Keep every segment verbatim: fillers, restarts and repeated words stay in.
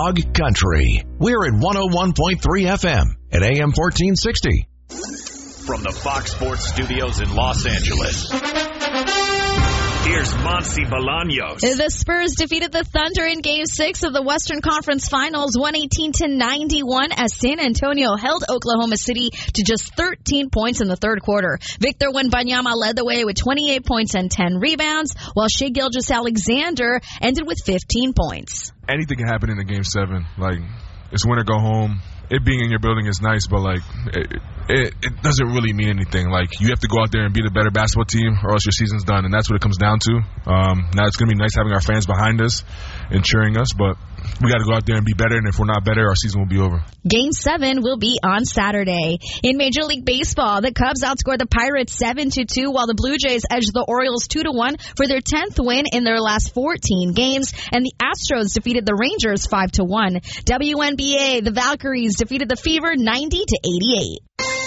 Dog Country. We're at one oh one point three F M at A M fourteen sixty. From the Fox Sports Studios in Los Angeles, here's Monty Bolaños. The Spurs defeated the Thunder in Game six of the Western Conference Finals, one eighteen to ninety-one, as San Antonio held Oklahoma City to just thirteen points in the third quarter. Victor Wembanyama led the way with twenty-eight points and ten rebounds, while Shai Gilgeous-Alexander ended with fifteen points. Anything can happen in the Game seven. Like, it's win or go home. It being in your building is nice, but, like, it, it, it doesn't really mean anything. Like, you have to go out there and be the better basketball team, or else your season's done, and that's what it comes down to. Um, now, it's going to be nice having our fans behind us and cheering us, but we got to go out there and be better, and if we're not better, our season will be over. Game seven will be on Saturday. In Major League Baseball, the Cubs outscored the Pirates seven to two, while the Blue Jays edged the Orioles two to one for their tenth win in their last fourteen games, and the Astros defeated the Rangers five to one. W N B A, the Valkyries defeated the Fever ninety to eighty-eight.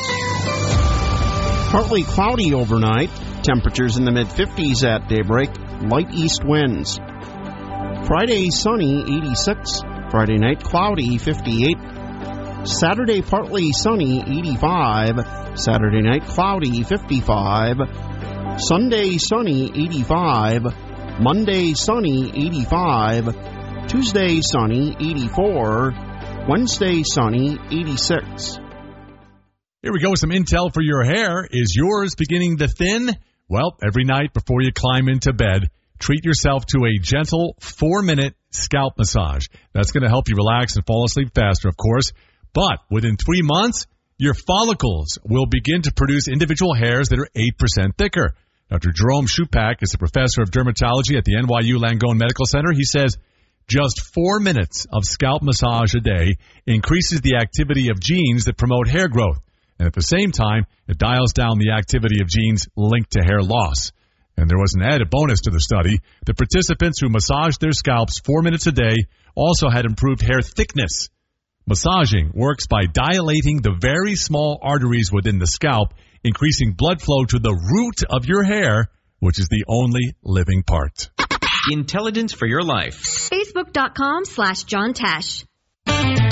Partly cloudy overnight. Temperatures in the mid-fifties at daybreak. Light east winds. Friday, sunny, eighty-six. Friday night, cloudy, fifty-eight. Saturday, partly sunny, eighty-five. Saturday night, cloudy, fifty-five. Sunday, sunny, eighty-five. Monday, sunny, eighty-five. Tuesday, sunny, eighty-four. Wednesday, sunny, eighty-six. Here we go with some intel for your hair. Is yours beginning to thin? Well, every night before you climb into bed, treat yourself to a gentle four-minute scalp massage. That's going to help you relax and fall asleep faster, of course. But within three months, your follicles will begin to produce individual hairs that are eight percent thicker. Doctor Jerome Shupak is a professor of dermatology at the N Y U Langone Medical Center. He says just four minutes of scalp massage a day increases the activity of genes that promote hair growth. And at the same time, it dials down the activity of genes linked to hair loss. And there was an added bonus to the study. The participants who massaged their scalps four minutes a day also had improved hair thickness. Massaging works by dilating the very small arteries within the scalp, increasing blood flow to the root of your hair, which is the only living part. Intelligence for your life. Facebook.com slash John Tesh.